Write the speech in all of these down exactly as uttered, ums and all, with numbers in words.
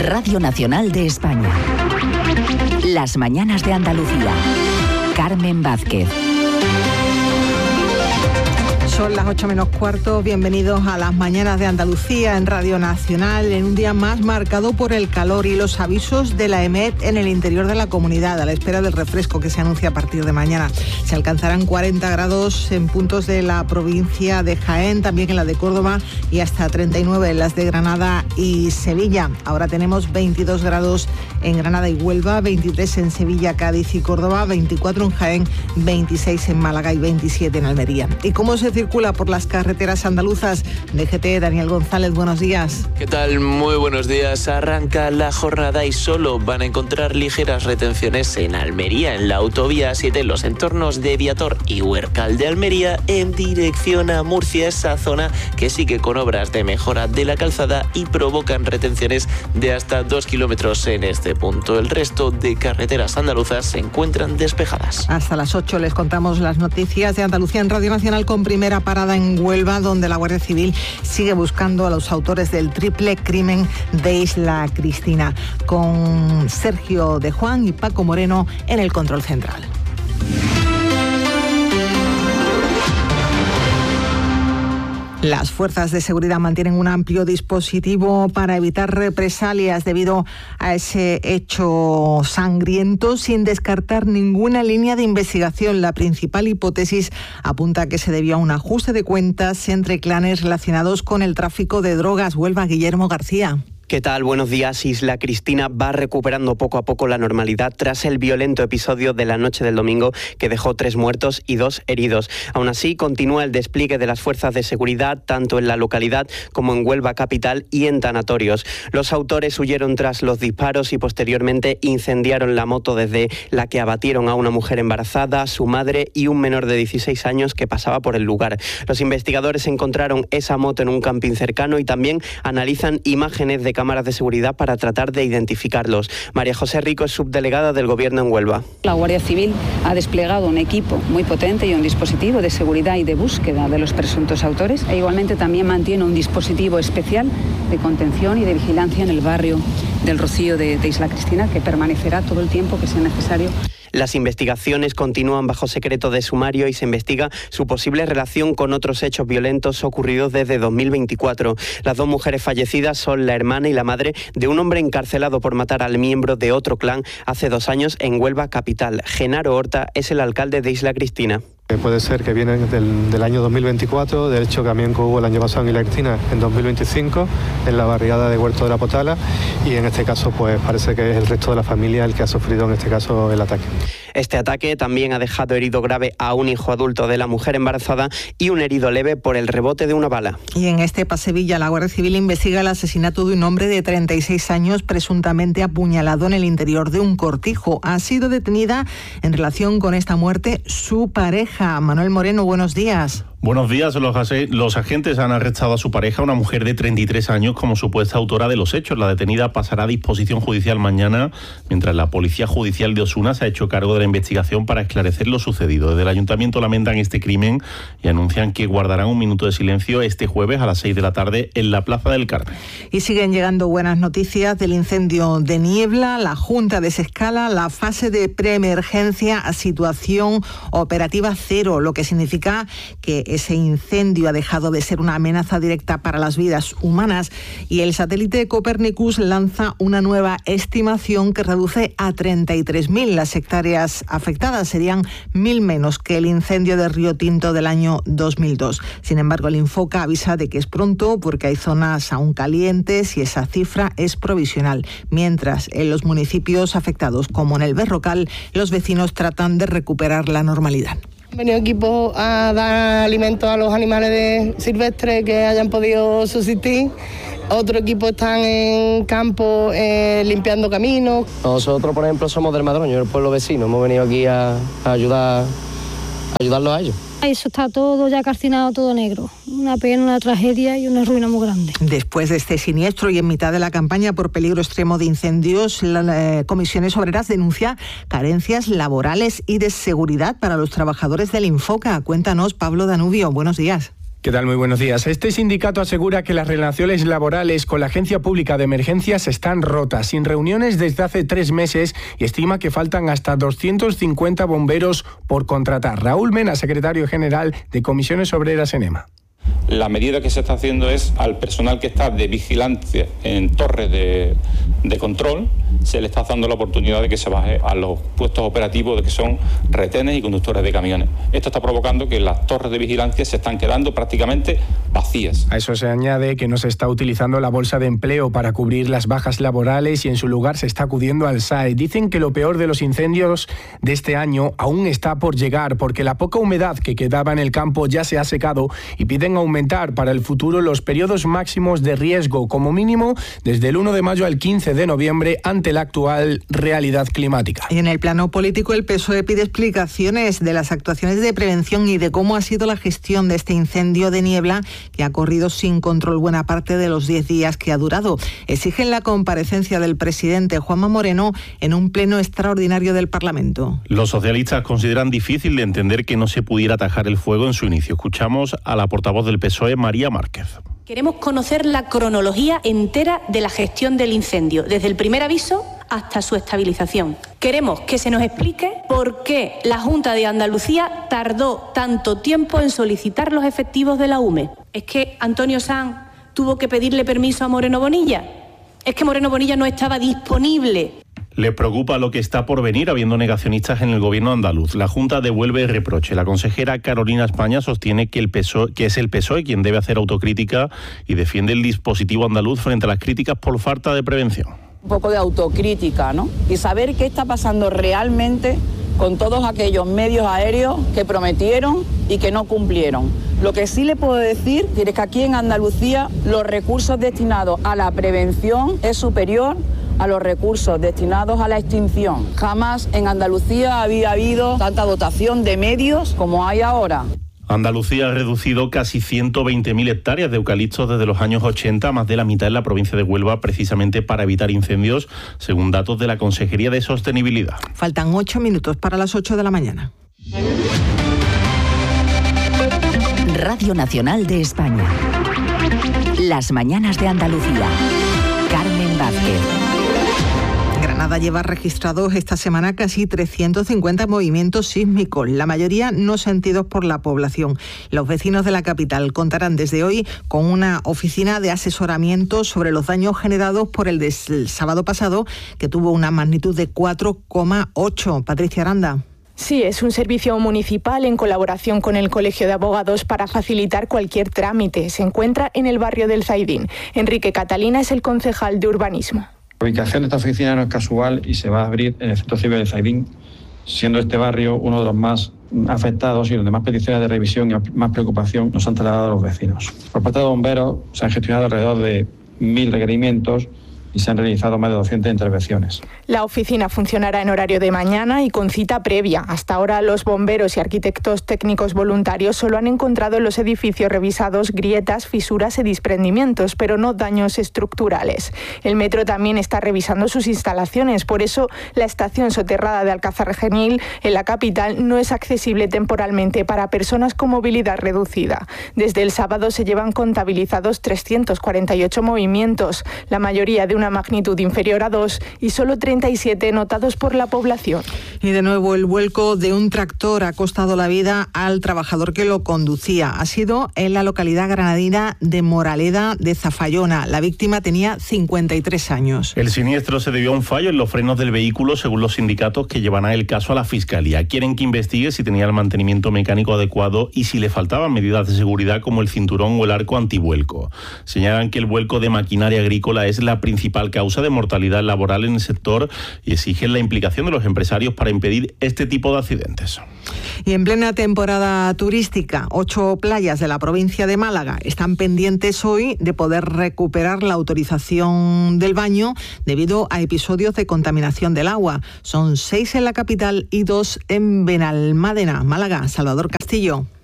Radio Nacional de España. Las mañanas de Andalucía. Carmen Vázquez. Son las ocho menos cuarto, bienvenidos a las mañanas de Andalucía en Radio Nacional, en un día más marcado por el calor y los avisos de la EMET en el interior de la comunidad, a la espera del refresco que se anuncia a partir de mañana. Se alcanzarán cuarenta grados en puntos de la provincia de Jaén, también en la de Córdoba, y hasta treinta y nueve en las de Granada y Sevilla. Ahora tenemos veintidós grados en Granada y Huelva, veintitrés en Sevilla, Cádiz y Córdoba, veinticuatro en Jaén, veintiséis en Málaga y veintisiete en Almería. ¿Y cómo se circula por las carreteras andaluzas? D G T, Daniel González, buenos días. ¿Qué tal? Muy buenos días. Arranca la jornada y solo van a encontrar ligeras retenciones en Almería, en la autovía siete, en los entornos de Viator y Huércal de Almería, en dirección a Murcia, esa zona que sigue con obras de mejora de la calzada y provocan retenciones de hasta dos kilómetros en este punto. El resto de carreteras andaluzas se encuentran despejadas. Hasta las ocho les contamos las noticias de Andalucía en Radio Nacional, con primera parada en Huelva, donde la Guardia Civil sigue buscando a los autores del triple crimen de Isla Cristina, con Sergio de Juan y Paco Moreno en el control central. Las fuerzas de seguridad mantienen un amplio dispositivo para evitar represalias debido a ese hecho sangriento, sin descartar ninguna línea de investigación. La principal hipótesis apunta a que se debió a un ajuste de cuentas entre clanes relacionados con el tráfico de drogas. Huelva, Guillermo García. ¿Qué tal? Buenos días. Isla Cristina va recuperando poco a poco la normalidad tras el violento episodio de la noche del domingo que dejó tres muertos y dos heridos. Aún así, continúa el despliegue de las fuerzas de seguridad tanto en la localidad como en Huelva capital y en tanatorios. Los autores huyeron tras los disparos y posteriormente incendiaron la moto desde la que abatieron a una mujer embarazada, su madre y un menor de dieciséis años que pasaba por el lugar. Los investigadores encontraron esa moto en un camping cercano y también analizan imágenes de cámaras de seguridad para tratar de identificarlos. María José Rico es subdelegada del Gobierno en Huelva. La Guardia Civil ha desplegado un equipo muy potente y un dispositivo de seguridad y de búsqueda de los presuntos autores, e igualmente también mantiene un dispositivo especial de contención y de vigilancia en el barrio del Rocío de, de Isla Cristina, que permanecerá todo el tiempo que sea necesario. Las investigaciones continúan bajo secreto de sumario y se investiga su posible relación con otros hechos violentos ocurridos desde dos mil veinticuatro. Las dos mujeres fallecidas son la hermana y la madre de un hombre encarcelado por matar al miembro de otro clan hace dos años en Huelva capital. Genaro Horta es el alcalde de Isla Cristina. Puede ser que vienen del, del año dos mil veinticuatro, del hecho también que hubo el año pasado en Isla Cristina en dos mil veinticinco, en la barriada de Huerto de la Potala, y en este caso pues parece que es el resto de la familia el que ha sufrido en este caso el ataque. Este ataque también ha dejado herido grave a un hijo adulto de la mujer embarazada y un herido leve por el rebote de una bala. Y en Estepa, Sevilla, la Guardia Civil investiga el asesinato de un hombre de treinta y seis años presuntamente apuñalado en el interior de un cortijo. Ha sido detenida en relación con esta muerte su pareja. Manuel Moreno, buenos días. Buenos días. Los, los agentes han arrestado a su pareja, una mujer de treinta y tres años, como supuesta autora de los hechos. La detenida pasará a disposición judicial mañana, mientras la Policía Judicial de Osuna se ha hecho cargo de la investigación para esclarecer lo sucedido. Desde el Ayuntamiento lamentan este crimen y anuncian que guardarán un minuto de silencio este jueves a las seis de la tarde en la Plaza del Carmen. Y siguen llegando buenas noticias del incendio de Niebla. La Junta desescala la fase de preemergencia a situación operativa cero, lo que significa que ese incendio ha dejado de ser una amenaza directa para las vidas humanas, y el satélite Copernicus lanza una nueva estimación que reduce a treinta y tres mil las hectáreas afectadas. Serían mil menos que el incendio de Río Tinto del año dos mil dos. Sin embargo, el Infoca avisa de que es pronto porque hay zonas aún calientes y esa cifra es provisional. Mientras, en los municipios afectados, como en el Berrocal, los vecinos tratan de recuperar la normalidad. Han venido equipos a dar alimento a los animales de silvestres que hayan podido subsistir. Otro equipo están en campo eh, limpiando caminos. Nosotros, por ejemplo, somos del Madroño, el pueblo vecino. Hemos venido aquí a, a ayudar, a ayudarlos a ellos. Eso está todo ya calcinado, todo negro. Una pena, una tragedia y una ruina muy grande. Después de este siniestro y en mitad de la campaña por peligro extremo de incendios, la, eh, Comisiones Obreras denuncia carencias laborales y de seguridad para los trabajadores del Infoca. Cuéntanos, Pablo Danubio. Buenos días. ¿Qué tal? Muy buenos días. Este sindicato asegura que las relaciones laborales con la Agencia Pública de Emergencias están rotas, sin reuniones desde hace tres meses y estima que faltan hasta doscientos cincuenta bomberos por contratar. Raúl Mena, secretario general de Comisiones Obreras en EMA. La medida que se está haciendo es al personal que está de vigilancia en torres de, de control, se le está dando la oportunidad de que se baje a los puestos operativos de que son retenes y conductores de camiones. Esto está provocando que las torres de vigilancia se están quedando prácticamente vacías. A eso se añade que no se está utilizando la bolsa de empleo para cubrir las bajas laborales y en su lugar se está acudiendo al S A E. Dicen que lo peor de los incendios de este año aún está por llegar porque la poca humedad que quedaba en el campo ya se ha secado y piden aumentar para el futuro los periodos máximos de riesgo, como mínimo desde el uno de mayo al quince de noviembre, ante la actual realidad climática. Y en el plano político, el P S O E pide explicaciones de las actuaciones de prevención y de cómo ha sido la gestión de este incendio de niebla que ha corrido sin control buena parte de los diez días que ha durado. Exigen la comparecencia del presidente Juanma Moreno en un pleno extraordinario del Parlamento. Los socialistas consideran difícil de entender que no se pudiera atajar el fuego en su inicio. Escuchamos a la portavoz del P S O E, María Márquez. Queremos conocer la cronología entera de la gestión del incendio, desde el primer aviso hasta su estabilización. Queremos que se nos explique por qué la Junta de Andalucía tardó tanto tiempo en solicitar los efectivos de la U M E. ¿Es que Antonio Sanz tuvo que pedirle permiso a Moreno Bonilla? ¿Es que Moreno Bonilla no estaba disponible? Les preocupa lo que está por venir, habiendo negacionistas en el gobierno andaluz. La Junta devuelve el reproche. La consejera Carolina España sostiene que, el P S O E, que es el P S O E quien debe hacer autocrítica y defiende el dispositivo andaluz frente a las críticas por falta de prevención. Un poco de autocrítica, ¿no? Y saber qué está pasando realmente con todos aquellos medios aéreos que prometieron y que no cumplieron. Lo que sí le puedo decir es que aquí en Andalucía los recursos destinados a la prevención es superior a los recursos destinados a la extinción. Jamás en Andalucía había habido tanta dotación de medios como hay ahora. Andalucía ha reducido casi ciento veinte mil hectáreas de eucaliptos desde los años ochenta, más de la mitad en la provincia de Huelva, precisamente para evitar incendios, según datos de la Consejería de Sostenibilidad. Faltan ocho minutos para las ocho de la mañana. Radio Nacional de España. Las mañanas de Andalucía. Carmen Vázquez. Granada lleva registrados esta semana casi trescientos cincuenta movimientos sísmicos, la mayoría no sentidos por la población. Los vecinos de la capital contarán desde hoy con una oficina de asesoramiento sobre los daños generados por el del sábado pasado, que tuvo una magnitud de cuatro coma ocho. Patricia Aranda. Sí, es un servicio municipal en colaboración con el Colegio de Abogados para facilitar cualquier trámite. Se encuentra en el barrio del Zaidín. Enrique Catalina es el concejal de Urbanismo. La ubicación de esta oficina no es casual y se va a abrir en el centro civil de Zaidín, siendo este barrio uno de los más afectados y donde más peticiones de revisión y más preocupación nos han trasladado a los vecinos. Por parte de bomberos se han gestionado alrededor de mil requerimientos y se han realizado más de doscientas intervenciones. La oficina funcionará en horario de mañana y con cita previa. Hasta ahora los bomberos y arquitectos técnicos voluntarios solo han encontrado en los edificios revisados grietas, fisuras y desprendimientos, pero no daños estructurales. El metro también está revisando sus instalaciones, por eso la estación soterrada de Alcázar Genil en la capital no es accesible temporalmente para personas con movilidad reducida. Desde el sábado se llevan contabilizados trescientos cuarenta y ocho movimientos, la mayoría de una magnitud inferior a dos y solo treinta y siete notados por la población. Y de nuevo el vuelco de un tractor ha costado la vida al trabajador que lo conducía. Ha sido en la localidad granadina de Moraleda de Zafallona. La víctima tenía cincuenta y tres años. El siniestro se debió a un fallo en los frenos del vehículo, según los sindicatos que llevarán el caso a la Fiscalía. Quieren que investigue si tenía el mantenimiento mecánico adecuado y si le faltaban medidas de seguridad como el cinturón o el arco antivuelco. Señalan que el vuelco de maquinaria agrícola es la principal causa de mortalidad laboral en el sector y exigen la implicación de los empresarios para impedir este tipo de accidentes. Y en plena temporada turística, ocho playas de la provincia de Málaga están pendientes hoy de poder recuperar la autorización del baño debido a episodios de contaminación del agua. Son seis en la capital y dos en Benalmádena, Málaga. Salvador Castillo.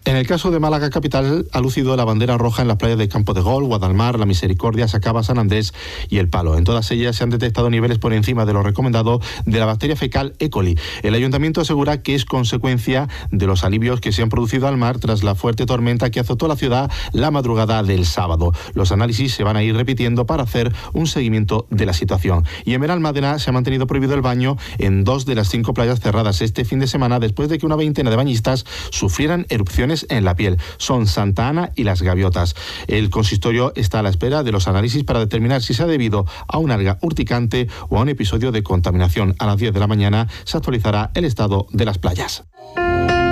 En el caso de Málaga capital, ha lucido la bandera roja en las playas de Campo de Gol, Guadalmar, La Misericordia, Sacaba, San Andrés y El Palo. En todas ellas se han detectado niveles por encima de lo recomendado de la bacteria fecal E. coli. El ayuntamiento asegura que es consecuencia de los alivios que se han producido al mar tras la fuerte tormenta que azotó la ciudad la madrugada del sábado. Los análisis se van a ir repitiendo para hacer un seguimiento de la situación. Y en Benalmádena se ha mantenido prohibido el baño en dos de las cinco playas cerradas este fin de semana después de que una veintena de bañistas sufrieran erupciones en la piel. Son Santa Ana y Las Gaviotas. El consistorio está a la espera de los análisis para determinar si se ha debido a una alga urticante o a un episodio de contaminación. A las diez de la mañana se actualizará el estado de las playas.